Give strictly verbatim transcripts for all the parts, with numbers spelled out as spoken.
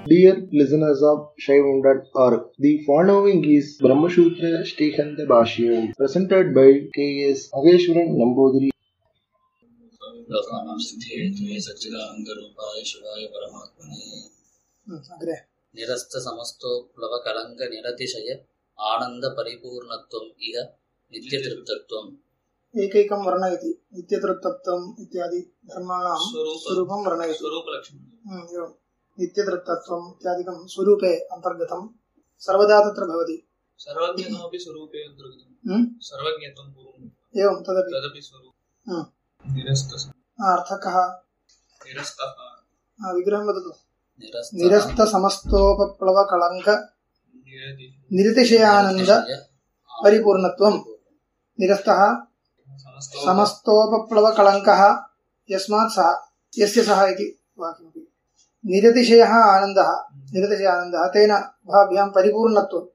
Dear listeners of Shaivam dot org, the following is Brahmasutra Shrikanta Bhashyam, presented by K S Ageshwaran Nambudiri. लोकानां सिद्धेतुये सच्चिदानन्दरूपाय शिवाय परमात्मने निरस्त समस्तो प्लवकलङ्क निरतिशय आनंद परिपूर्णत्वम् इह नित्यतृप्तत्वम् एकैकं वर्णयति नित्यतृप्तत्वम् इत्यादि धर्माणां स्वरूपं वर्णयति स्वरूपलक्षणम् एवं नित्यतृप्तत्वम् इत्यादिकं स्वरूपे अन्तर्गतं सर्वदा तत्र भवति सर्वज्ञत्वमपि स्वरूपे अन्तर्गतं सर्वज्ञत्वं पूर्वम् एवं तदपि तदपि स्वरूपं निरस्तः अर्थकः निरस्तः विग्रहं वदतु निरस्त समस्तोपप्लव कलंक निरतिशयानंद परिपूर्णत्वम् निरस्तः समस्तोपप्लव कलंकः यस्मात् सः यस्य सः इति वाक्यमपि निरतिशयः आनन्दः निरतिशय आनन्दः तेन भाभ्यां परिपूर्णत्वम्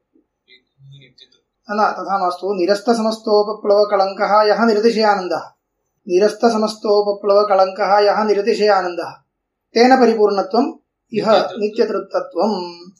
न तथा मास्तु निरस्त समस्तोपप्लव कलंकः यः निरतिशयानन्दः निरस्त समस्तोपप्लव कलंकः यः निरतिशयानन्दः तेन परिपूर्णत्वम् इह नित्यतृप्तत्वम्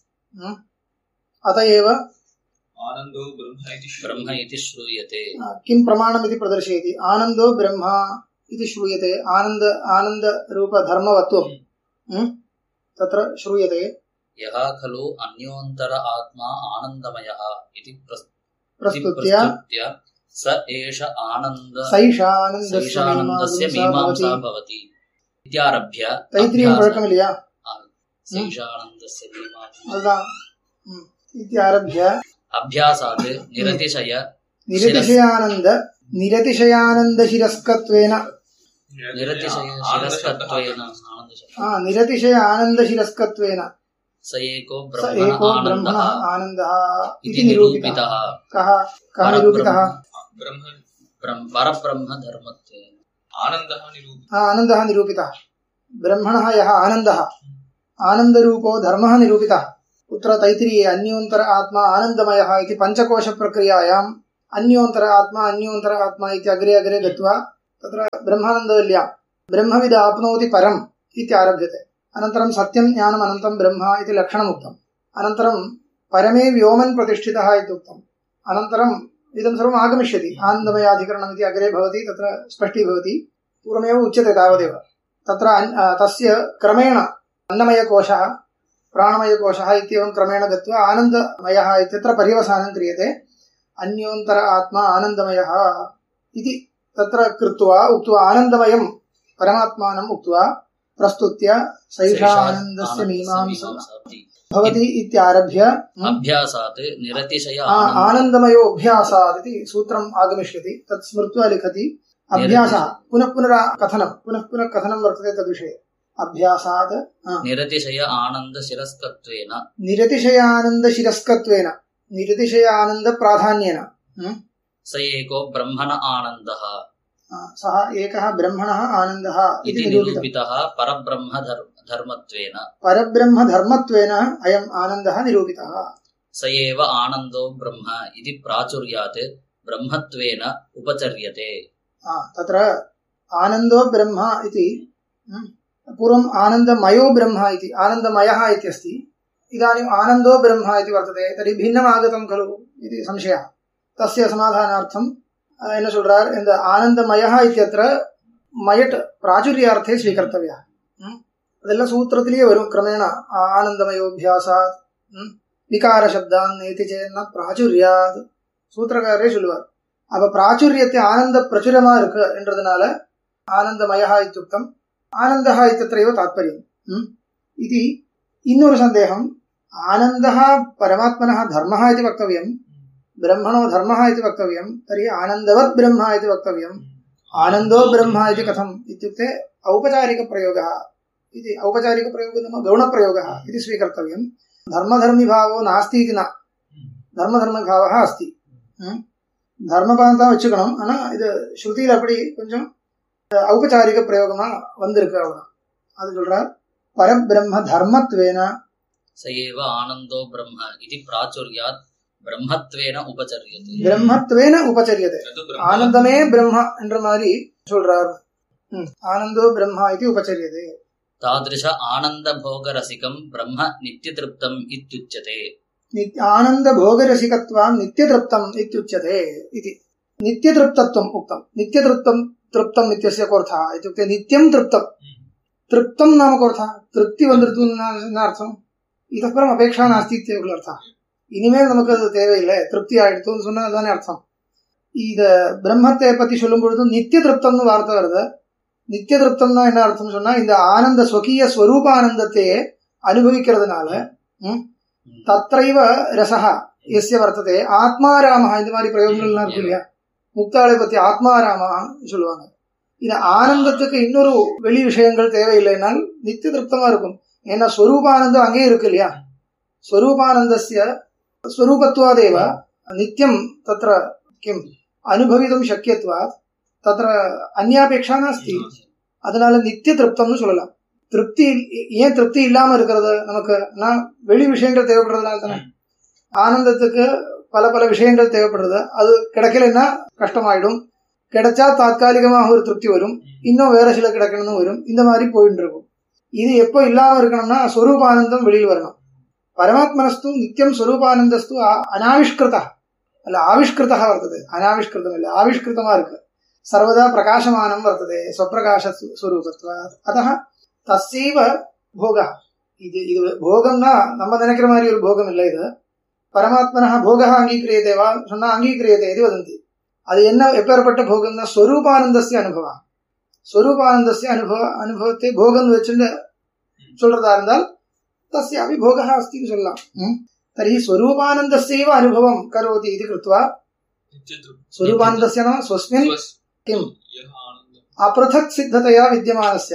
अतएव आनन्दो ब्रह्म इति श्रूयते किं प्रमाणमिति प्रदर्शयति आनन्दो ब्रह्म इति श्रूयते आनन्द आनन्द रूप धर्मवत्वम् तत्र श्रूयते यः खलु अन्योन्तर आत्मा आनन्दमयः इति प्रस्तुत्य स एष आनन्द सैषानन्दस्य मीमांसा भवति इत्यारभ्य तैत्तिरीयं पळक्कमिल्लैया सैषानन्दस्य मीमांसा इत्यारभ्य अभ्यासात् निरतिशय निरतिशयानन्द निरतिशयानन्दशिरस्कत्वेन निरतिशयशिरस्कत्वेन निरतिशय आनन्दशिरस्कत्वेन स एको ब्रह्मणः आनन्दः इति निरूपितः कः कः निरूपितः परब्रह्म धर्मत्वेन आनन्दः निरूपितः आनन्दः निरूपितः ब्रह्मणः यः आनन्दः आनन्दरूपो धर्मः निरूपितः कुत्र तैत्तिरीये अन्योन्तर आत्मा आनन्दमयः इति पञ्चकोश प्रक्रियायाम् अन्योन्तर आत्मा अन्योन्तर आत्मा इति अग्रे अग्रे गत्वा तत्र ब्रह्मानन्दवल्ल्या ब्रह्मविद् आप्नोति परम् इति आरभ्यते अनन्तरं सत्यं ज्ञानम् अनन्तं ब्रह्म इति लक्षणम् उक्तम् अनन्तरं परमे व्योमन् प्रतिष्ठितः इति उक्तम् अनन्तरम् इदं सर्वम् आगमिष्यति आनन्दमयाधिकरणम् इति अग्रे भवति तत्र स्पष्टीभवति पूर्वमेव उच्यते तावदेव तत्र तस्य क्रमेण अन्नमयकोशः प्राणमयकोशः इत्येवं क्रमेण गत्वा आनन्दमयः इत्यत्र पर्यवसानं क्रियते अन्योन्तर आत्मा आनन्दमयः इति तत्र कृत्वा उक्त्वा आनन्दमयं परमात्मानम् उक्त्वा प्रस्तुत्य सैषा आनन्दस्य मीमांसा भवति इत्यारभ्य अभ्यासात् निरतिशय आनन्दमयो अभ्यासात् इति सूत्रम् आगमिष्यति तत् स्मृत्वा लिखति अभ्यासः पुनः पुनः कथनं पुनः पुनः कथनं वर्तते तद्विषये अभ्यासात् निरतिशय आनन्द शिरस्कत्वेन निरतिशय आनन्द शिरस्कत्वेन निरतिशय आनन्द प्राधान्येन स एको ब्रह्मण आनन्दः सः एकः ब्रह्मणः आनन्दः इति निरूपितः परब्रह्म धर्मत्वेन परब्रह्म धर्मत्वेन अयम् आनन्दः निरूपितः स एव आनन्दो ब्रह्म इति प्राचुर्यात् ब्रह्मत्वेन उपचर्यते तत्र आनन्दो ब्रह्म इति पूर्वम् आनन्दमयो ब्रह्म इति आनन्दमयः इत्यस्ति इदानीम् आनन्दो ब्रह्म इति वर्तते तर्हि भिन्नम् आगतं खलु इति संशयः तस्य समाधानार्थं என்ன சொல்றார் இந்த ஆனந்தமயः இत्यत्र மயட் பிராச்சுர்யார்த்தே ஸ்வீகர்த்தவ்யः அதெல்லாம் சூத்திரத்திலேயே வரும் கிரமேண ஆனந்தமயோபியாசாத் விகார சப்தான் நேதி சேன பிராச்சுர்யாத் சூத்திரக்காரரே சொல்லுவார் அப்ப பிராச்சுர்யத்தை ஆனந்த பிரச்சுரமா இருக்கு என்றதுனால ஆனந்தமயः இत्युक्तम् ஆனந்தः இत्यत्रैव तात्पर्यम् इति இன்னொரு சந்தேகம் आनन्दः परमात्मनः धर्मः इति वक्तव्यम् ब्रह्मणो धर्मः इति वक्तव्यम् तर्हि आनन्दवत् ब्रह्म इति वक्तव्यम् आनन्दो ब्रह्म इति कथम् इत्युक्ते औपचारिकप्रयोगः इति औपचारिकप्रयोगः नाम गौणप्रयोगः इति स्वीकर्तव्यम् धर्मधर्मिभावो नास्ति इति न धर्मधर्मभावः अस्ति தர்மபாந்தா வச்சுக்கணும் ஆனா இது ஸ்ருதியில அப்படி கொஞ்சம் ஔபச்சாரிக பிரயோகமா வந்திருக்கு அவ்வளவு அது சொல்றார் பரபிரம்ம தர்மத்வேன சயேவ ஆனந்தோ பிரம்ம இது பிராச்சுர்யாத் பிரம்மத்வேன உபச்சரியதே பிரம்மத்வேன உபச்சரியதே ஆனந்தமே பிரம்ம என்ற மாதிரி சொல்றார் ஆனந்தோ பிரம்மா இது உபச்சரியதே तादृश आनन्दभोगरसिकं ब्रह्म नित्यतृप्तम् इत्युच्यते. आनन्दभोगरसिकत्वान् नित्यतृप्तम् इत्युच्यते इति. नित्यतृप्तत्वम् उक्तम्. नित्यतृप्तम् तृप्तम् इत्यस्य कोऽर्थः इत्युक्ते नित्यं तृप्तम्. तृप्तं नाम कोऽर्थः? तृप्ति वन्दतु अर्थम्. इतः परम् अपेक्षा नास्ति इत्येव अर्थः. இனிமேல் நமக்கு அது தேவையில்லை, திருப்தி ஆயிடுத்துன்னு சொன்னா அதுதானே அர்த்தம். இத பிரம்மத்தை பத்தி சொல்லும் பொழுது நித்திய திருப்தம்னு வார்த்தை வருது. நித்திய திருப்தம்னா என்ன அர்த்தம் சொன்னா, இந்த ஆனந்த ஸ்வகீய ஸ்வரூப ஆனந்தத்தையே அனுபவிக்கிறதுனால தத்ரைவ ரசஹா எஸ்ய வர்த்ததே ஆத்மாராமஹா, இந்த மாதிரி பிரயோகங்கள்லாம் இருக்கு இல்லையா. முக்தாளை பத்தி ஆத்மாராமஹான்னு சொல்லுவாங்க. இந்த ஆனந்தத்துக்கு இன்னொரு வெளி விஷயங்கள் தேவையில்லைனால் நித்திய திருப்தமா இருக்கும். ஏன்னா ஸ்வரூபானந்தம் அங்கே இருக்கு இல்லையா. ஸ்வரூபானந்தஸ்ய ஸ்வரூபத்வாதேவ நித்தியம் தத்ர கிம் அனுபவிதும் சக்கியத்வாத் தத்ர அந்யாபேட்சா நாஸ்தி. அதனால நித்திய திருப்தம்னு சொல்லலாம். திருப்தி ஏன் திருப்தி இல்லாம இருக்கிறது நமக்கு? நான் வெளி விஷயங்கள் தேவைப்படுறதுனால தானே. ஆனந்தத்துக்கு பல பல விஷயங்கள் தேவைப்படுறது. அது கிடைக்கலன்னா கஷ்டமாயிடும். கிடைச்சா தாத்காலிகமாக ஒரு திருப்தி வரும், இன்னும் வேற சில கிடைக்கணும்னு வரும். இந்த மாதிரி போயிட்டு இருக்கும். இது எப்போ இல்லாம இருக்கணும்னா ஸ்வரூபானந்தம் வெளியில் வரணும். பரமாத்மனஸ்து நித்தியம் ஸ்வரூபானந்தஸ்து அனாவிஷ்கிருதா அல்ல ஆவிஷ்கிருதா வர்த்தது. அனாவிஷ்கிருதம் இல்லை, ஆவிஷ்கிருதமா இருக்கு. சர்வதா பிரகாசமானம் வர்த்தது ஸ்வப்பிரகாச ஸ்வரூபத்வா. அத தஸ்யைவ போகா. இது இது போகம்னா நம்ம நினைக்கிற மாதிரி ஒரு போகம் இல்லை. இது பரமாத்மனः போகः அங்கீக்ரியதேவா சொன்னா அங்கீக்ரியதே இது வதந்தி. அது என்ன எப்பேற்பட்ட போகம்னா ஸ்வரூபானந்தஸ்ய அனுபவம். ஸ்வரூபானந்தஸ்ய அனுபவ அனுபவத்தை போகம் வச்சுட்டு சொல்றதா இருந்தால் தஸ்யாபி போகः अस्ति சொல்லலாம். तर्हि स्वरूपानन्दस्यैव अनुभवं करोति इति कृत्वा स्वरूपानन्दस्य नाम स्वस्मिन् किम् अपृथक् सिद्धतया विद्यमानस्य,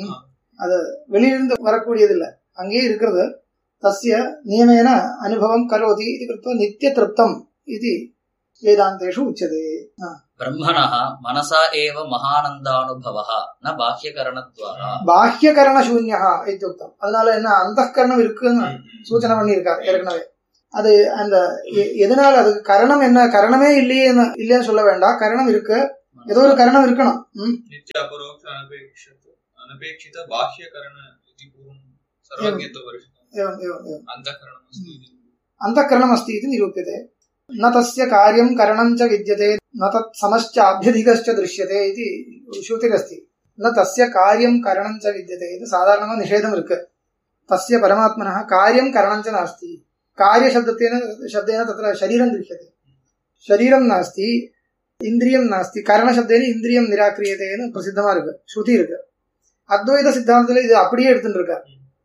அது வெளியிலிருந்து வரக்கூடியது இல்லை, அங்கேயே இருக்கிறது. तस्य नियमेन अनुभवं करोति इति कृत्वा नित्यतृप्तम् इति वेदान्तेषु उच्यते. ब्रह्मणः मनसा एव महानन्दानुभवः न बाह्यकरणद्वारा. बाह्यकरणशून्यः इत्युक्तम्. அதனால என்ன அந்தःकरणம் இருக்குன்னு சூச்சனை பண்ணி இருக்காரு ஏற்கனவே. அது அந்த எதனால அதுக்கு கரணம் என்ன, கரணமே இல்லையே இல்லைன்னு சொல்ல வேண்டாம். கரணம் இருக்கு, ஏதோ ஒரு கரணம் இருக்கணும். நித்ய அபரோக்ஷ அனபேக்ஷித அனபேக்ஷித பாஹ்யகரண इति पूर्वं सर्वज्ञत्ववर्षः एवं एवं एवं अन्तःकरणम् अस्ति अन्तःकरणम् अस्ति इति निरूप्यते. न तस्य कार्यं करणं च विद्यते न तत् समश्च अभ्यधिकश्च दृश्यते इति श्रुतिरस्ति. न तस्य कार्यं करणं च विद्यते இது சாதாரணமா நிஷேதம் இருக்கு. तस्य परमात्मनः कार्यं करणं च नास्ति. कार्यशब्देन शब्देन तत्र शरीरं दृश्यते. शरीरं नास्ति, इन्द्रियं नास्ति. करणशब्देन इन्द्रियं निराक्रियतेன்னு பிரசித்தமா இருக்கு, ஸ்ருதி இருக்கு. அத்வைத சித்தாந்தத்துல இது அப்படியே எடுத்துட்டு இருக்க.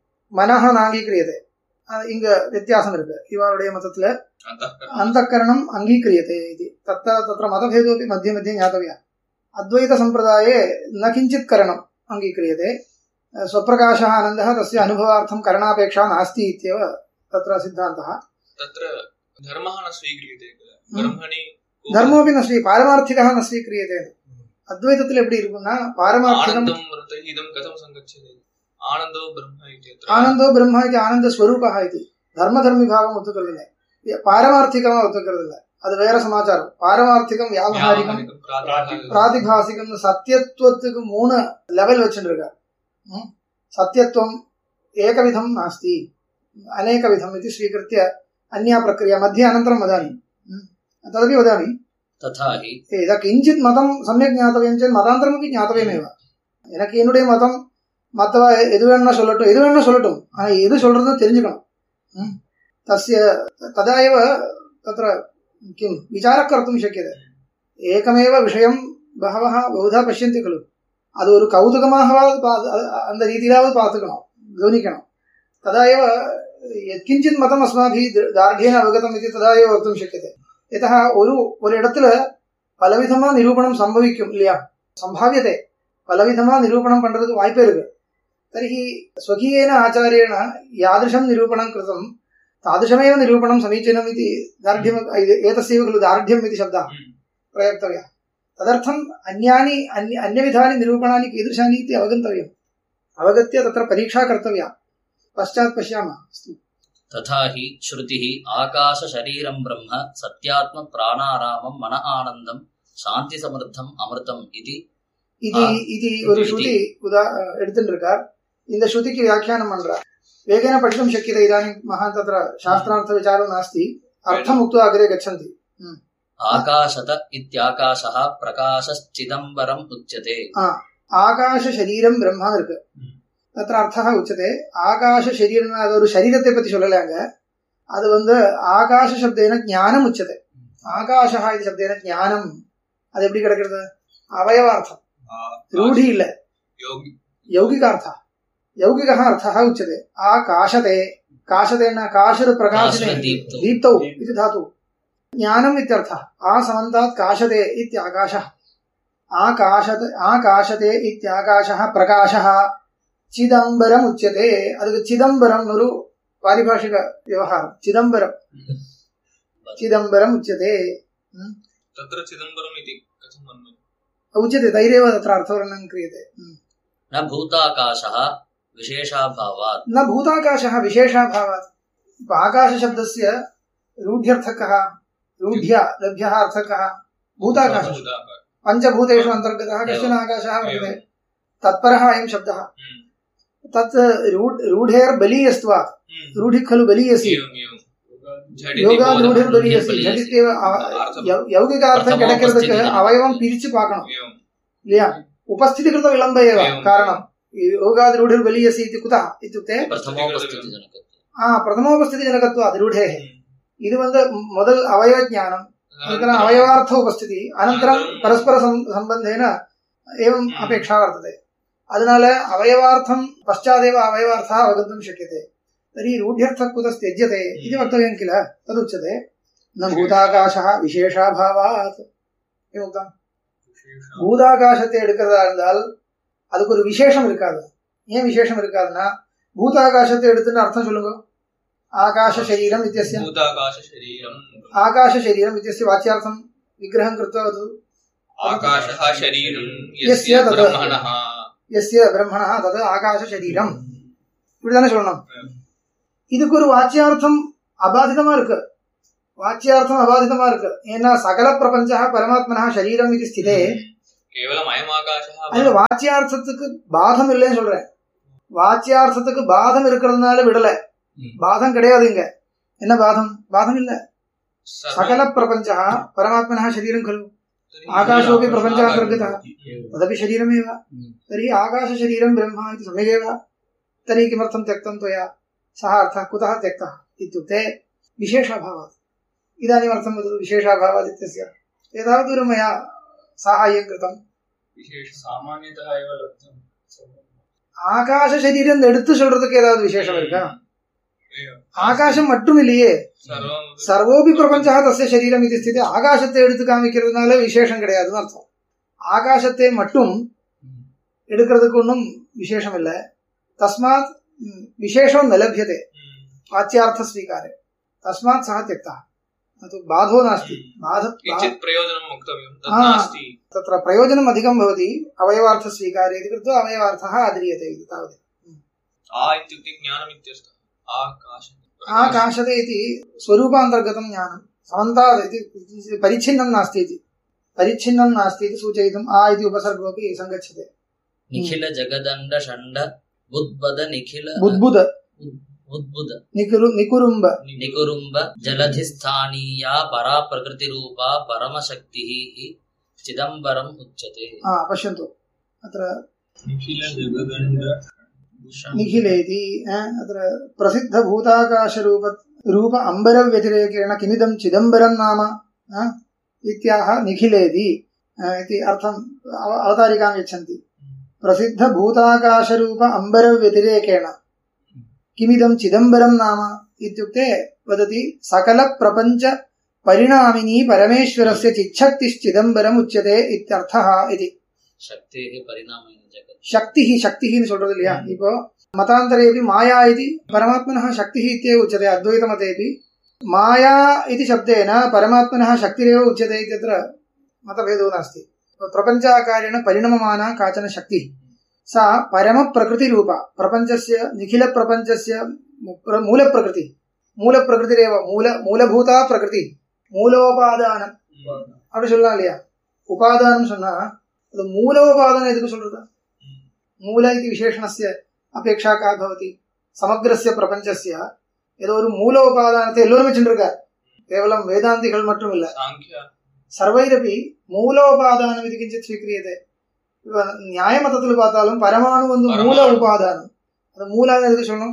மனஹ நாங்கீக்ரியதே, இங்க வித்தியாசம் இருக்கு. இவருடைய மதத்துல அந்தःकरणम् अङ्गीक्रियते इति तत्र तत्र मतभेदोऽपि मध्ये मध्ये ज्ञातव्यः. अद्वैत सम्प्रदाये न किञ्चित् करणम् अङ्गीक्रियते. स्वप्रकाशः आनन्दः तस्य अनुभवार्थं करणापेक्षा नास्ति इत्येव तत्र सिद्धान्तः. तत्र धर्मः न स्वीक्रियते. ब्रह्मणि धर्मोऽपि न स्वी पारमार्थिकः न स्वीक्रियते. अद्वैतத்தில் எப்படி இருக்குன்னா பாரமார்த்திகம் இதம் கதம் சங்கச்சதே ஆனந்தோ பிரம்ம இதி ஆனந்தோ பிரம்ம இதி ஆனந்த ஸ்வரூபः इति धर्म धर्म विभागம் ஒத்துக்கிறதில்லை, பாரமார்த்திகமா ஒத்துக்கிறதில்லை. அது வேற சமாச்சாரம். பாரமார்த்திகம், வியாவகாரிகம், பிராதிபாசிகம். சத்தியத்துவத்துக்கு மூணு லெவல் வச்சுட்டு இருக்கார். சத்தியத்துவம் ஏகவிதம் நாஸ்தி அநேகவிதம் இது ஸ்வீகிருத்திய அன்யா பிரக்ரியா मध्ये अनन्तरं वदामि तदपि वदामि. ததாஹி இத கிஞ்சித் மதம் சமயக் ஞாத்தவியம் சேத் மதாந்தரமபி ஞாத்தவியமேவ. எனக்கு என்னுடைய மதம் மத்தவ எது வேணும்னா சொல்லட்டும், எது வேணும்னா சொல்லட்டும், ஆனா எது சொல்றதுன்னு தெரிஞ்சுக்கணும். तस्य तदा एव तत्र किं विचारः कर्तुं शक्यते. एकमेव विषयं बहवः बहुधा पश्यन्ति खलु, அது ஒரு கௌதுகமாகவாவது அந்த ரீதியிலாவது பார்த்துக்கணும், கவனிக்கணும். तदा एव यत्किञ्चित् मतम् अस्माभिः दार्ढ्येन अवगतम् इति तदा एव वक्तुं शक्यते. यतः ஒரு ஒரு இடத்துல பலவிதமா நிரூபணம் சம்பவிக்கும் இல்லையா, சம்பாவியதே. பலவிதமா நிரூபணம் பண்றதுக்கு வாய்ப்பே இருக்கு. तर्हि स्वकीयेन आचार्येण यादृशं निरूपणं कृतं तादृशमेव निरूपणं समीचीनम् इति दार्ढ्यम् एतस्यैव खलु दार्ढ्यम् इति शब्दः प्रयोक्तव्यः. तदर्थम् अन्यानि अन्य अन्यविधानि निरूपणानि कीदृशानि इति अवगन्तव्यम्. अवगत्य तत्र परीक्षा कर्तव्या. पश्चात् पश्यामः. तथा हि श्रुतिः आकाश शरीरं ब्रह्म सत्यात्म प्राणारामं मन आनन्दं शान्ति समृद्धम् अमृतम् इति இது இது ஒரு ஸ்ருதி உதா எடுத்துட்டு இருக்கார். இந்த ஸ்ருதிக்கு வியாக்கியானம் பண்றார். வேகேன படித்தும் शक्यते. इदानीं महान् तत्र शास्त्रार्थविचारो नास्ति. अर्थम् उक्त्वा अग्रे गच्छन्ति. आकाशत इत्याकाशः प्रकाशश्चिदम्बरम् उच्यते. ஆகாச சரீரம் பிரம்மா இருக்கு. தத்திர அர்த்தः உச்சதே. ஆகாச சரீரம் அது ஒரு சரீரத்தை பத்தி சொல்லலாங்க. அது வந்து ஆகாச சப்தேன ஞானம் உச்சதே. ஆகாஷா இது சப்தேன ஞானம். அது எப்படி கிடக்கிறது? அவயவார்த்தம், ரூಢி இல்ல, யௌகிகார்த்தः. यौगिकः अर्थः उच्यते. आकाशते. काशतेन काशर प्रकाशने दीप्तौ इति धातु. ज्ञानम् इत्यर्थः. आसमन्तात् काशते इत्याकाशः. आकाशते आकाशते इत्याकाशः प्रकाशः. चिदम्बरम् उच्यते. अदक्के चिदम्बरम् ओरु पारिभाषिक व्यवहारम्. चिदम्बरम् चिदम्बरम् उच्यते. तत्र चिदम्बरम् इति कथं मन्ये? उच्यते. तैरेव तत्र अर्थवर्णनं क्रियते. न भूताकाशः विशेषाभावात्. न भूताकाशः विशेषाभावात्. आकाश शब्दस्य रूढ्यर्थकः, रूढ्या लभ्यः अर्थकः भूताकाशः. पञ्चभूतेषु अन्तर्गतः कश्चन आकाशः वर्तते. तत्परः अयं शब्दः. तत् रूढेर्बलीयस्त्वात्. रूढिः खलु बलीयसी. योगाद् रूढिर्बलीयसी. झटित्येव यौगिकार्थं किडक्किरदक्के अवयवं पिरिच्चु पाकणम् इल्लैया. उपस्थितिकृत विलम्ब एव कारणम्. योगाद् रूढिर्बलीयसी इति कुतः इत्युक्ते प्रथमोपस्थितिजनकत्वात् रूढेः. इदु वंदु मोदल अवयव ज्ञानम्, अनन्तरम् अवयवार्थ उपस्थिति, अनन्तरं परस्पर सम्बन्धेन एवम् अपेक्षा वर्तते. अदनाल अवयवार्थं पश्चादेव अवयवार्थः अवगन्तुं शक्यते. तर्हि रूढ्यर्थः कुतः त्यज्यते इति वक्तव्यं किल. तदुच्यते. न भूताकाशः विशेषाभावात्. किमुक्तम्? பூதாகாசத்தை எடுக்கிறதா இருந்தால் அதுக்கு ஒரு விசேஷம் இருக்காது. ஏன் விசேஷம் இருக்காதுன்னா, பூதாகாசத்தை எடுத்துன்னு அர்த்தம் சொல்லுங்க. ஆகாச சரீரம் இத்தியஸ்ய பூதாகாச சரீரம் ஆகாச சரீரம் இத்தியஸ்ய வாச்சியார்த்தம் விக்கிரகம் கிருத்வா வது ஆகாஷः சரீரம் யஸ்ய பிரம்மணः யஸ்ய பிரம்மணः தது ஆகாச சரீரம். இப்படிதானே சொல்லணும். இதுக்கு ஒரு வாச்சியார்த்தம் அபாதிதமா இருக்கு. வாச்சியார்த்தம் அபாதிதமா இருக்கு. ஏன்னா சகல பிரபஞ்சः பரமாத்மனः சரீரம் இது ஸ்திதே. கேவலம் அயம் ஆகாஷः. அதுல வாச்சியார்த்தத்துக்கு பாதம் இல்லைன்னு சொல்றேன். வாச்சியார்த்தத்துக்கு பாதம் இருக்கிறதுனால விடல. பாதம் கிடையாது இங்க. என்ன பாதம்? பாதம் இல்ல. சகல பிரபஞ்சः பரமாத்மனः शरीरं खलु. आकाशोऽपि प्रपञ्चान्तर्गतः तदपि शरीरमेव. तर्हि आकाशशरीरं ब्रह्म इति सम्यगेव. तर्हि किमर्थं त्यक्तं त्वया? सः अर्थः कुतः त्यक्तः इत्युक्ते विशेषाभावात्. इदानीम् अर्थं वदतु. विशेषाभावात् इत्यस्य एतावद्दूरं मया साहाय्यं कृतं. सामान्यतः एव लब्धम्. ஆகாசசரீரம் எடுத்து சொல்றதுக்கு ஏதாவது விசேஷம் இருக்கா? ஆகாசம் மட்டும் இல்லையே. சர்வோபி பிரபஞ்சா தஸ்ய சரீரம் இது ஸ்திதி. ஆகாசத்தை எடுத்து காமிக்கிறதுனால விசேஷம் கிடையாதுன்னு அர்த்தம். ஆகாசத்தை மட்டும் எடுக்கிறதுக்கு ஒன்றும் விசேஷம் இல்லை. தஸ்மாத் விசேஷம் நலபியதே வாச்சியார்த்த ஸ்வீகாரே. தஸ்மாத் சஹ त्यक्तः. तो बाधो नास्ति. बाध किञ्चित् प्रयोजनं वक्तव्यं तत् नास्ति. तत्र प्रयोजनम् अधिकं भवति अवयवार्थ स्वीकारे इति कृत्वा अवयवार्थः आद्रियते इति तावत्. आ इत्युक्ते ज्ञानम् इत्यर्थः. आकाश आकाशते इति स्वरूपान्तर्गतं ज्ञानं. समन्तात् इति परिच्छिन्नं नास्ति इति परिच्छिन्नं नास्ति इति सूचयितुम् आ इति उपसर्गोऽपि सङ्गच्छते. निखिल जगदण्ड षण्ड बुद्बुद निखिल बुद्बुद उद्बुद निकुरु निकुरुम्ब निकुरुम्ब जलधिस्थानीया परा प्रकृति रूपा परमशक्तिः चिदम्बरम् उच्यते. आ पश्यन्तु अत्र निखिल जगदण्ड निखिलेति अत्र प्रसिद्ध भूताकाश रूप रूप अंबर व्यतिरेकेण किमिदं चिदम्बरं नाम इत्याह निखिलेति इति अर्थम् अवतारिकां यच्छन्ति. प्रसिद्ध भूताकाश रूप अंबर व्यतिरेकेण किमिदं चिदम्बरं नाम इत्युक्ते वदति सकल प्रपंच परिणामिनी परमेश्वरस्य चिच्छक्तिश्चिदम्बरम् उच्यते इत्यर्थः इति. शक्तेः परिणामेन जगत्. शक्तिः शक्तिः नु சொல்றது இல்லையா? இப்போ मतान्तरेपि माया इति परमात्मनः शक्तिः इत्येव उच्यते. अद्वैतमतेपि माया इति शब्देन परमात्मनः शक्तिरेव उच्यते इत्यत्र मतभेदो नास्ति. प्रपञ्चाकारेण परिणममाना काचन शक्तिः सा परमप्रकृतिरूपा. प्रपञ्चस्य निखिल प्रपञ्चस्य मूलप्रकृति मूलप्रकृतिरेव मूल मूलभूता प्रकृति मूलोपादानं அப்படி சொல்லலாம் இல்லையா? உபாதானம் சொன்னா அது மூலோபாதானம் எதுக்கு சொல்றது? மூல இது விசேஷணஸ்ய அபேட்சா கா பவதி சமக்ரஸ்ய பிரபஞ்சஸ்ய ஏதோ ஒரு மூல உபாதானத்தை எல்லோரும் வச்சுருக்கார். கேவலம் வேதாந்திகள் மட்டும் இல்ல, சர்வைரபி மூலோபாதானம் இது கிஞ்சித் ஸ்வீக்கிரியதே. நியாய மதத்துல பார்த்தாலும் பரமாணு வந்து மூல உபாதானம். அது மூலான்னு எதுக்கு சொல்லணும்?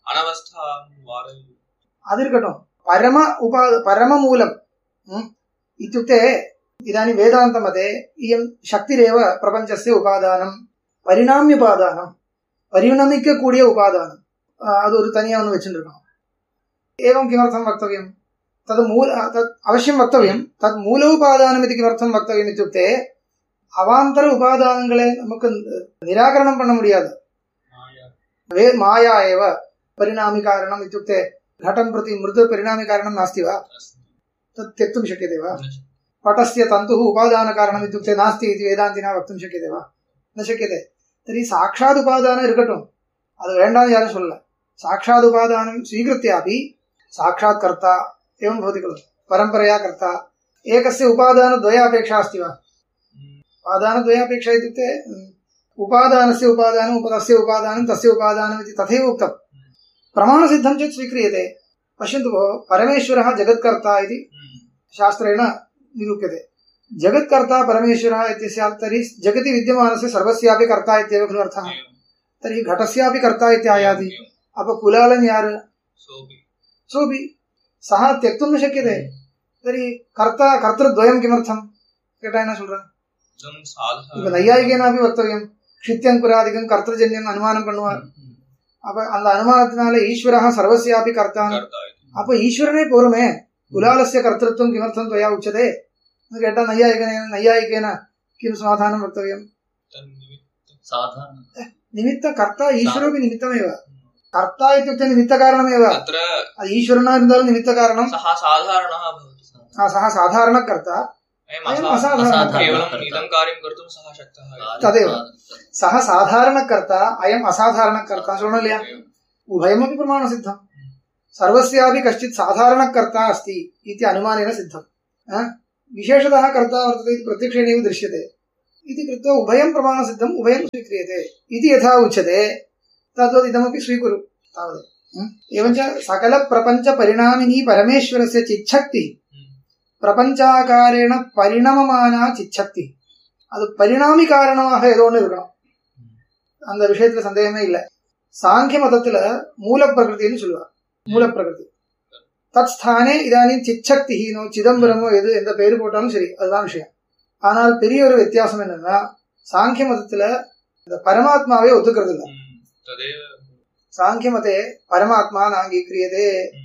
அது இருக்கட்டும், பரம உபா பரம மூலம் இत्युक्ते इदानीं वेदान्तमते इयं शक्तिरेव प्रपञ्चस्य उपादानं परिणाम्योपादानं परिणमिक्कக்கூடிய उपादानं. அது ஒரு தனியா ஒன்று வச்சுருக்கோம். एवं किमर्थं वक्तव्यं? तद् मूल तत् अवश्यं वक्तव्यं. तद् मूलोपादानम् इति किमर्थं वक्तव्यम् इत्युक्ते अवान्तर उपादानங்களை நமக்கு निराकरणं பண்ண முடியாது. वे माया एव परिणामी कारणम् इत्युक्ते घटं प्रति मृद परिणामी कारणं नास्ति वा? तत् त्यक्तुं शक्यते वा? पटस्य तन्तुः उपादान कारणम् इत्युक्ते नास्ति इति वेदान्तिना वक्तुं शक्यते वा? न शक्यते. तर्हि साक्षात् उपादानं இருக்கட்டும், அது வேண்டாம்னு யாரும் சொல்லல. साक्षात् उपादानं स्वीकृत्यापि साक्षात् कर्ता एवं भवति खलु, परम्परया कर्ता. एकस्य उपादानद्वयापेक्षा अस्ति वा? उपादानद्वयापेक्षा इत्युक्ते उपादानस्य उपादानम् उपदस्य उपादानं तस्य उपादानम् इति तथैव उक्तं. प्रमाणसिद्धं चेत् स्वीक्रियते. पश्यन्तु भोः, परमेश्वरः जगत्कर्ता इति शास्त्रेण निरूप्यते. जगत्कर्ता परमेश्वरः इत्यस्यात् तर्हि जगति विद्यमानस्य सर्वस्यापि कर्ता इत्येव खलु अर्थः. तर्हि घटस्यापि कर्ता इत्यायाति. अप कुलालन् यार्? सोऽपि. सः त्यक्तुं न शक्यते. तर्हि कर्ता कर्तृद्वयं किमर्थं केटा न சொல்றேன்? இப்ப நையாயிகேனாபி வக்தவியம். க்ஷித்யங்குராதிகம் கர்த்தஜன்யம் அனுமானம் பண்ணுவார். அப்ப அந்த அனுமானத்தினால ஈஸ்வரः சர்வஸ்யாபி கர்த்தான். அப்ப ஈஸ்வரனே போருமே, குலாலस्य கர்த்தृत्वं किमर्थं त्वया उच्यते? கேட்டா நையாயிகேன நையாயிகேன किं समाधानं वक्तव्यं? निमित्त कर्ता ईश्वरोऽपि निमित्तमेव. कर्ता इत्युक्ते निमित्तकारणमेव. ईश्वरना இருந்தாலும் निमित्तकारणं. सः साधारणः भवति. सः साधारणकर्ता. तदेव सः साधारणकर्ता, अयम् असाधारणकर्ता. शृणोलिया, उभयमपि प्रमाणसिद्धं. सर्वस्यापि कश्चित् साधारणकर्ता अस्ति इति अनुमानेन सिद्धं. विशेषतः कर्ता वर्तते इति प्रत्यक्षेणैव दृश्यते इति कृत्वा उभयं प्रमाणसिद्धम्, उभयं स्वीक्रियते इति यथा उच्यते तद्वत् इदमपि स्वीकुरु तावदेव. एवञ्च सकलप्रपञ्चपरिणामिनी परमेश्वरस्य चिच्छक्ति பிரபஞ்சாகாரேன பரிணமமானா சிச்சக்தி. அது பரிணாமி காரணமாக ஏதோ ஒன்று இருக்கணும், அந்த விஷயத்துல சந்தேகமே இல்லை. சாங்கிய மதத்துல மூல பிரகிருத்தின்னு சொல்லுவார். மூல பிரகிருதி தத் ஸ்தானே இதானின் சிச்சக்தி நோ சிதம்பரமோ எது எந்த பேரு போட்டாலும் சரி, அதுதான் விஷயம். ஆனால் பெரிய ஒரு வித்தியாசம் என்னன்னா, சாங்கிய மதத்துல இந்த பரமாத்மாவே ஒத்துக்கிறது இல்லை. சாங்கிய மதே பரமாத்மா நாங்கீக்கிரியதே.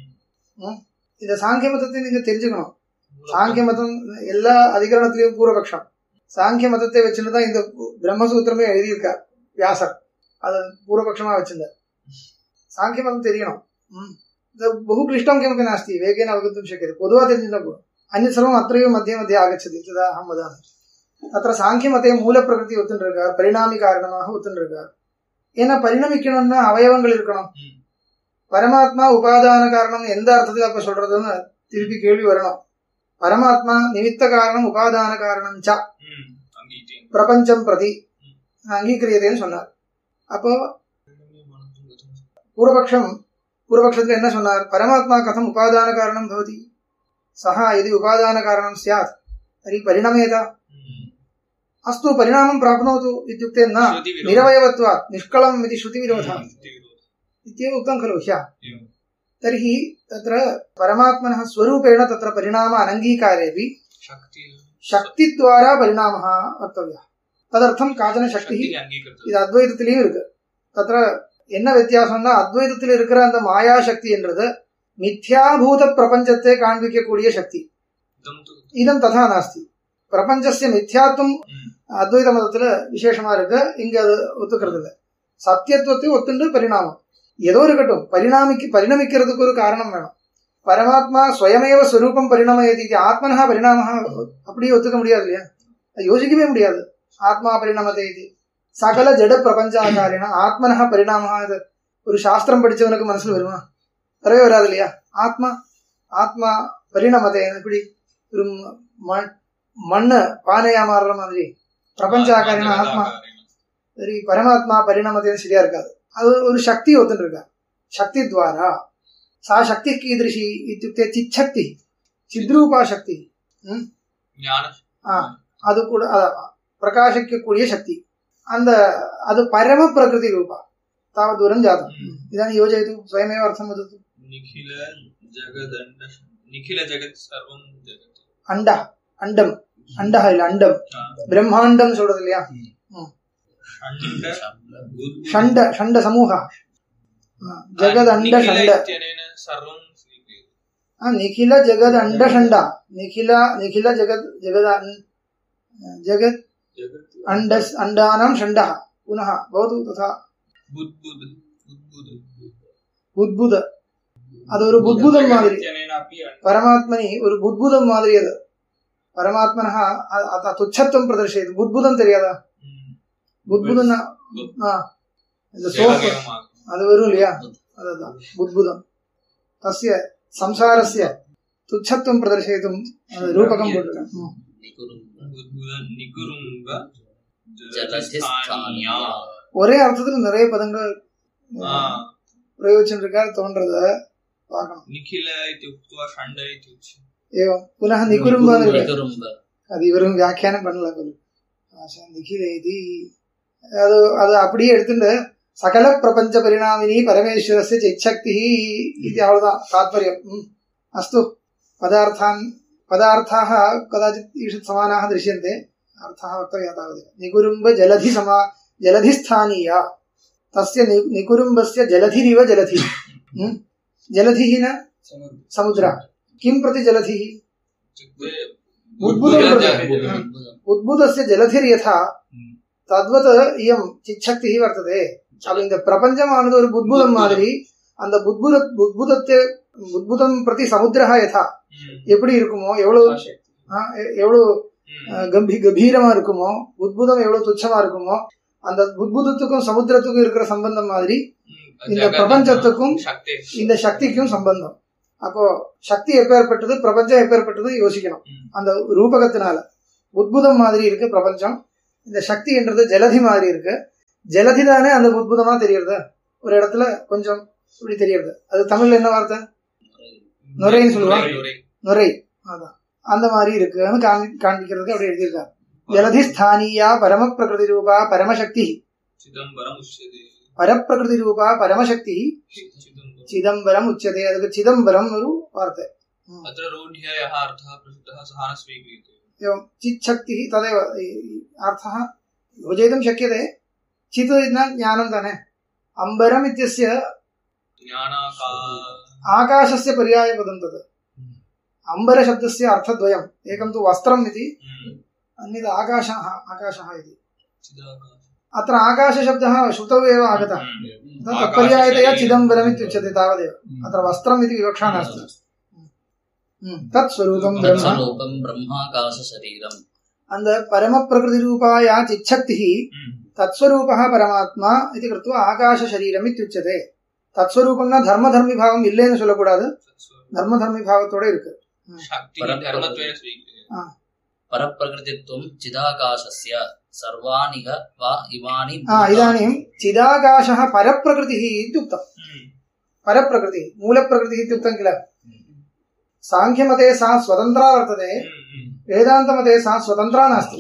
இந்த சாங்கிய மதத்தை நீங்க தெரிஞ்சுக்கணும். சாங்கிய மதம் எல்லா அதிகரணத்திலையும் பூர்வபக்ஷம். சாங்கிய மதத்தை வச்சுதான் இந்த பிரம்மசூத்திரமே எழுதியிருக்கார் வியாசர். அது பூர்வபக்ஷமா வச்சிருந்தார். சாங்கிய மதம் தெரியணும். बहु क्लिष्टं किमपि नास्ति, वेगेन अवगन्तुं शक्यते. பொதுவா தெரிஞ்சிருந்தா போதும். अन्यत् सर्वम् अत्रैव मध्ये मध्ये आगच्छति. तदा अहं वदामि. तत्र சாங்கியமதே மூல பிரகிருதி ஒத்துன்றிருக்கார், பரிணாமி காரணமாக ஒத்துன்றிருக்கார். ஏன்னா பரிணமிக்கணும்னா அவயவங்கள் இருக்கணும். பரமாத்மா உபாதான காரணம் எந்த அர்த்தத்தில் அப்ப சொல்றதுன்னு திருப்பி கேள்வி வரணும். பரமாத்மா நிமித்த காரணம் உபாதான காரணம் ச பிரபஞ்சம் பிரதி அங்கீகரியதேன்னு சொன்னார். அப்போ பூர்வபக்ஷம் பூர்வபக்ஷத்துல என்ன சொன்னார்? பரமாத்மா கதம் உபாதான காரணம் பவதி? சஹ यदि உபாதான காரணம் स्यात् तर्हि परिणमेत. अस्तु परिणामं प्राप्नोतु इत्युक्ते न निरवयवत्वात् निष्कलम् इति श्रुतिविरोधः इत्येव उक्तं खलु ह्यः. तर्हि तत्र परमात्मनः स्वरूपेण तत्र परिणाम अनङ्गीकारेऽपि शक्तिद्वारा परिणामः वक्तव्यः. तदर्थं काचन शक्तिः இது அத்வைதத்திலேயும் இருக்கு. தத்ர என்ன வித்தியாசம்னா, அத்வைதத்தில் இருக்கிற அந்த மாயா சக்தி என்றது மித்யாபூத பிரபஞ்சத்தை காண்பிக்கக்கூடிய சக்தி. இதம் ததா நாஸ்தி. பிரபஞ்சஸ்ய மித்யாத்துவம் அத்வைத மதத்துல விசேஷமா இருக்கு, இங்க அது ஒத்துக்கிறது இல்லை. சத்தியத்துவத்தை ஒத்துண்டு பரிணாமம் ஏதோ இருக்கட்டும், பரிணாமிக்கு பரிணமிக்கிறதுக்கு ஒரு காரணம் வேணும். பரமாத்மா ஸ்வயமேவ ஸ்வரூபம் பரிணமயதி, ஆத்மனஹ பரிணாமஹ அப்படியே ஒத்துக்க முடியாது இல்லையா? யோசிக்கவே முடியாது. ஆத்மா பரிணமதே இது சகல ஜட பிரபஞ்சாகாரினா ஆத்மனஹ பரிணாமஹ. இது ஒரு சாஸ்திரம் படிச்சவனுக்கு மனசுல வருமா? வரவே வராது இல்லையா? ஆத்மா ஆத்மா பரிணமதே எப்படி ஒரு மண்ணு பானையா மாறுற மாதிரி பிரபஞ்சாகாரினா ஆத்மா. சரி, பரமாத்மா பரிணமதேன்னு சரியா இருக்காது. அது ஒரு சக்தி ஒத்துன்னு இருக்கா. சக்தி துவாரா சா சக்தி கீதிருஷி இத்தியுக்தே சிச்சக்தி சித்ரூபா சக்தி. அது கூட பிரகாசிக்கக்கூடிய சக்தி. அந்த அது பரம பிரகிருதி ரூபா தாவத் தூரம் ஜாதம். இதானி யோஜயது ஸ்வயமேவ அர்த்தம் வதது. நிఖில ஜகதண்ட நிఖில ஜகத் சர்வம் ஜகத் அண்டா அண்டம் அண்டா இல்ல அண்டம் பிரம்மாண்டம் சொல்றது இல்லையா. ஷண்ட ஷண்ட சமூக ஜகத் அண்ட ஷண்ட நிఖில ஜகத் அண்ட ஷண்டா நிఖில நிಖಿಲ ஜகத் ஜகத் ஜகத் अंड अंडानां षण्डः पुनः भवतु तथा बुद्बुद அது ஒரு புத்புதம் மாதிரி பரமாத்மனி ஒரு புத்புதம் மாதிரி. அது பரமாத்மனः துச்சத்துவம் பிரதர்ஷயது. புத்புதம் தெரியாதா? புத்புதம் இந்த சோப்பு அது வரும் இல்லையா, அதுதான் புத்புதம். தஸ்ய சம்சாரஸ்ய துச்சத்துவம் பிரதர்ஷயித்தும் ரூபகம் போட்டிருக்கேன். ஒரே அர்த்தத்துல நிறைய பதங்கள் பிரயோஜனம் இருக்கா தோன்றத பார்க்கணும். புனः நிகுரும்ப அது இவரும் வியாக்கியானம் பண்ணல. நிகில இது அது அது அப்படியே எடுத்துட்டு சகல பிரபஞ்ச பரிணாமினி பரமேஸ்வரஸ்ய சிச்சக்தி இது அவ்வளவுதான் தாத்பர்யம். அஸ்து பதார்த்தான் पदार्थाः कदाचित् ईषत् समानाः दृश्यन्ते. अर्थः वक्तव्यः तावदेव. निकुरुम्ब जलधि समा जलधिस्थानीया तस्य निकुरुम्बस्य जलधिरिव जलधि. जलधिः न समुद्र. किं प्रति जलधिः? उद्बुदं प्रति. उद्बुदस्य जलधिर्यथा तद्वत् इयं चिच्छक्तिः वर्तते. अब இந்த பிரபஞ்சமானது ஒரு புத்புதம் மாதிரி. அந்த புத்புத புத்புதத்தை புத்புதம் பிரதி சமுத்திரஹ யதா எப்படி இருக்குமோ, எவ்வளவு எவ்வளவு கம்பீ கம்பீரமா இருக்குமோ, புத்புதம் எவ்வளவு துச்சமா இருக்குமோ, அந்த புத்புதத்துக்கும் சமுத்திரத்துக்கும் இருக்கிற சம்பந்தம் மாதிரி இந்த பிரபஞ்சத்துக்கும் இந்த சக்திக்கும் சம்பந்தம். அப்போ சக்தி எப்பேற்பட்டது, பிரபஞ்சம் எப்பேற்பட்டது யோசிக்கணும். அந்த ரூபகத்தினால புத்புதம் மாதிரி இருக்கு பிரபஞ்சம், இந்த சக்தி என்றது ஜலதி மாதிரி இருக்கு. ஜலதி தானே அந்த புத்புதமா தெரியறது. ஒரு இடத்துல கொஞ்சம் இப்படி தெரியறது. அது தமிழ்ல என்ன வார்த்தை? நுரைன்னு சொல்லுவாங்க. நுரை. அதான் அந்த மாதிரி இருக்குன்னு காமி காண்பிக்கிறதுக்கு அப்படி எழுதியிருக்காரு. ஜலதி ஸ்தானியா பரம பிரகிருதி ரூபா பரமசக்தி. பரப்பிரகிருதி ரூபா பரமசக்தி சிதம்பரம் உச்சதே. அதுக்கு சிதம்பரம் ஒரு வார்த்தை. चिच्छक्ति तदेव अर्थः योजयितुं शक्यते. चित् न ज्ञानं ताने. अम्बरम् इत्यस्य आकाशस्य पर्यायपदं तत्. अम्बरशब्दस्य अर्थद्वयम्. एकं तु वस्त्रम् इति, अन्यत् आकाशः आकाशः इति. अत्र आकाशशब्दः श्रुतौ एव आगतः. तत्पर्यायतया चिदम्बरम् इत्युच्यते तावदेव. अत्र वस्त्रम् इति विवक्षा नास्ति. तत्स्वरूपं ब्रह्माकाशशरीरम्. அந்த பரம பிரகிருதி ரூபாயா சிச்சக்தி தத்ஸ்வரூபः பரமாத்மா இது கிருத்வா ஆகாச சரீரம் இத்யுச்யதே. தத்ஸ்வரூபம்னா தர்ம தர்மி பாவம் இல்லைன்னு சொல்லக்கூடாது, தர்ம தர்மி பாவத்தோட இருக்கு. பரப்பிரகிருதித்வம் சிதாகாசஸ்ய சர்வாணிக வா இமானி. இதானிம் சிதாகாசः பரப்பிரகிருதிः இத்யுக்தம். பரப்பிரகிருதிः मूलप्रकृतिः इत्युक्तं किल. सांख्यमते सा स्वतंत्रा वर्तते, वेदान्तमते सा स्वतंत्रा नास्ति.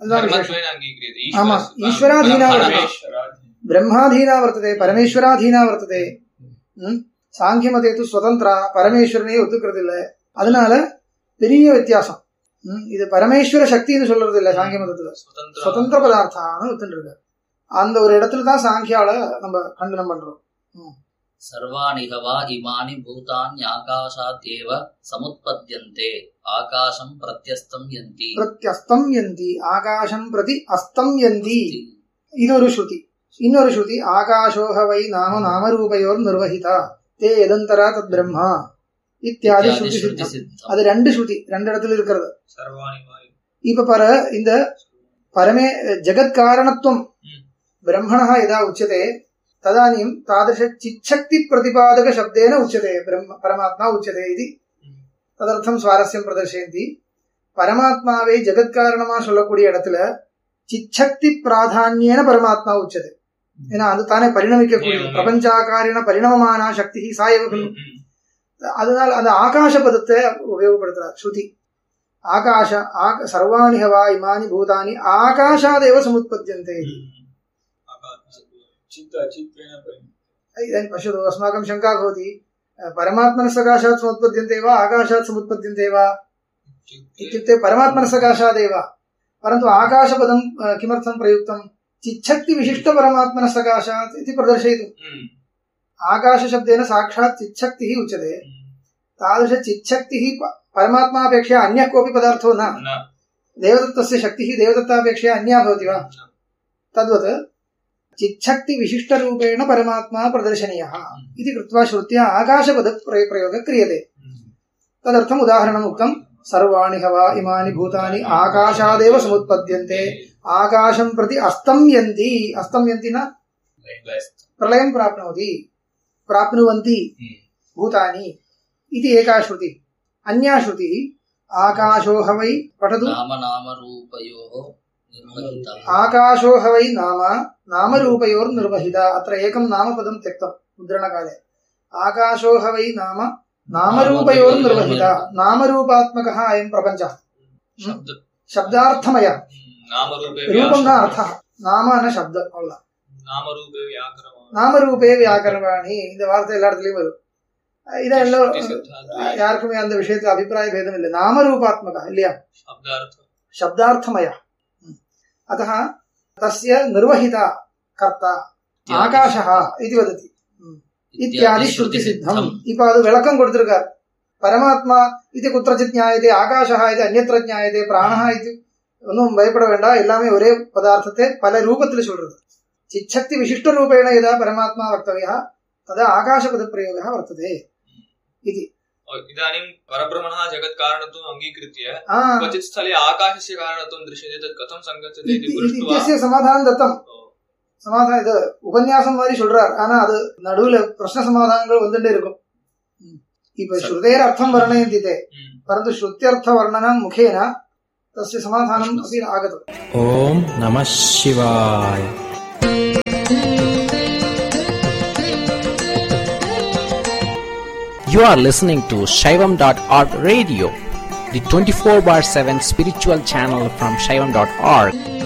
ईश्वराधीना वर्तते, ब्रह्माधीना वर्तते, परमेश्वराधीना वर्तते. सांख्यमते तु स्वतंत्रा, परमेश्वरने ஒத்துக்கிறது. அதனால பெரிய வித்தியாசம். இது பரமேஸ்வர சக்தின்னு சொல்றது இல்ல சாங்கிய மதத்துல, சுதந்திர பதார்த்தான்னு ஒத்துருக்கு. அந்த ஒரு இடத்துல தான் சாங்கியால நம்ம கண்டனம் பண்றோம். सर्वाणिह वा इमानि भूतानि आकाशात् एव समुत्पद्यन्ते आकाशं प्रत्यस्तं यन्ति. प्रत्यस्तं यन्ति आकाशं प्रति अस्तं यन्ति. इदोरु श्रुति. इन्नोरु श्रुति आकाशोह वै नाम नामरूपयोर् निर्वहिता ते यदन्तरा तद् ब्रह्मा इत्यादि श्रुति सिद्धம். அது ரெண்டு ஸ்ருதி ரெண்டு இடத்துல இருக்குது. இப்ப பாரு, இந்த பரமே ஜெகத் காரணத்துவம் ब्रह्मणः यदा उच्यते तदानीं तादृश चिच्छक्ति प्रतिपादक शब्देन उच्यते ब्रह्म परमात्मा उच्यते इति. तदर्थं स्वारस्यं प्रदर्शयन्ति. परमात्मावे जगत्कारणमा சொல்லக்கூடிய இடத்துல चिच्छक्ति प्राधान्येन परमात्मा उच्यते. ஏன்னா அது தானே பரிணமிக்கக்கூடிய பிரபஞ்சாக்காரின பரிணமமான சக்தி சாயவர்களும். அதனால அந்த ஆகாச பதத்தை உபயோகப்படுத்துறார் ஸ்ருதி. ஆகாஷ சர்வாணி ஹவா இமானி பூதானி ஆகாஷாதேவ சமுத்பத்யந்தே. पश्यतु, अस्माकं शङ्का भवति, परमात्मनः सकाशात् समुत्पद्यन्ते वा आकाशात् समुत्पद्यन्ते वा इत्युक्ते परमात्मनः सकाशादेव, परन्तु आकाशपदं किमर्थं प्रयुक्तं? चिच्छक्तिविशिष्टपरमात्मनः सकाशात् इति प्रदर्शयितुम्. आकाशशब्देन साक्षात् चिच्छक्तिः उच्यते. तादृशचिच्छक्तिः परमात्मापेक्षया अन्यः कोऽपि पदार्थो न. देवदत्तस्य शक्तिः देवदत्तापेक्षया अन्या भवति वा? तद्वत् चिच्छक्ति विशिष्ट रूपेण परमात्मा प्रदर्शनीयः इति कृत्वा श्रुत्या आकाशपद प्रयोगः क्रियते. तदर्थम् उदाहरणम् उक्तं, सर्वाणि हवा इमानि भूतानि आकाशादेव समुत्पद्यन्ते आकाशं प्रति अस्तम्यन्ति. अस्तम्यन्ति न प्रलयं प्राप्नोति, प्राप्नुवन्ति भूतानि इति एका श्रुति. अन्या श्रुति आकाशो ह वै, पठतु, आकाशो ह वै नाम नामरूपयोर्निर्वहिता. अत्र एकं नामपदं त्यक्तं मुद्रणकाले. आकाशो ह वै नाम नामरूपयोर्निर्वहिता. नामरूपात्मकः अयं प्रपञ्चः. शब्दार्थमय, रूपं न अर्थः. नाम न शब्द, நாமரூபே வியாக்கரவாணி. இந்த வார்த்தை எல்லா இடத்துலயும் வரும். இதெல்லாம் யாருக்குமே அந்த விஷயத்துல அபிப்பிராய பேதம் இல்லை. நாமரூபாத்மக இல்லையா, शब्दार्थमय. अतः तस्य निर्वहिता कर्ता आकाशः इति वदति इत्यादि श्रुति सिद्धम्. இப்போ அது விளக்கம் கொடுத்திருக்கார். பரமாத்மா இது குற்றச்சித் ஞாயதே, ஆகாஷः இது அந்யத்ர ஞாயதே, பிராணः இது ஒன்றும் பயப்பட வேண்டாம், எல்லாமே ஒரே பதார்த்தத்தை பல ரூபத்தில் சொல்றது. चिच्छक्ति विशिष्ट रूपेण यदा परमात्मा वक्तव्यः तदा आकाशपद प्रयोगः वर्तते इति. इदानीं परब्रह्मणः जगत् कारणत्वम् अंगीकृत्य क्वचित् स्थले आकाशस्य कारणत्वं दृश्यते, तत् कथं संगच्छति इति दृष्ट्वा इत्यस्य समाधानं दत्तं. समाधाனம் இது உபன்யாசம் மாதிரி சொல்றார். ஆனா அது நடுவுல பிரश्न சமாதானங்கள் வந்துட்டே இருக்கும். இப்ப ஸ்ருதேர் அர்த்தம் வர்ணயन्ति ते, परन्तु श्रुत्यर्थ वर्णनं मुखेन तस्य समाधानम् अपि आगतम्. ओम नमः शिवाय. You are listening to Shaivam dot org radio, the twenty-four bar seven spiritual channel from Shaivam dot org.